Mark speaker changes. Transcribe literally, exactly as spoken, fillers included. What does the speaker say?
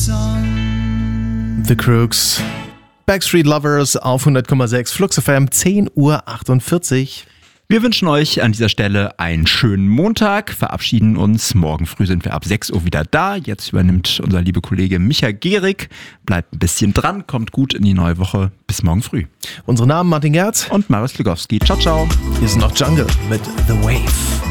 Speaker 1: The Crooks, Backstreet Lovers auf hundert Komma sechs, Flux F M, zehn Uhr achtundvierzig.
Speaker 2: Wir wünschen euch an dieser Stelle einen schönen Montag, verabschieden uns. Morgen früh sind wir ab sechs Uhr wieder da. Jetzt übernimmt unser lieber Kollege Micha Gehrig. Bleibt ein bisschen dran, kommt gut in die neue Woche. Bis morgen früh.
Speaker 1: Unsere Namen Martin Gerz
Speaker 2: und Marius Lugowski. Ciao, ciao.
Speaker 1: Hier ist noch Jungle mit The Wave.